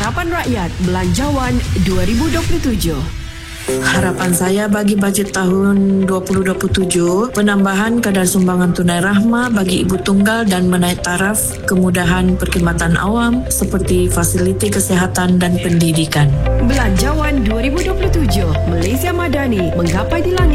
Harapan Rakyat Belanjawan 2027. Harapan saya bagi bajet tahun 2027, penambahan kadar sumbangan tunai rahmah bagi ibu tunggal dan menaik taraf kemudahan perkhidmatan awam seperti fasiliti kesihatan dan pendidikan. Belanjawan 2027, Malaysia Madani menggapai di langit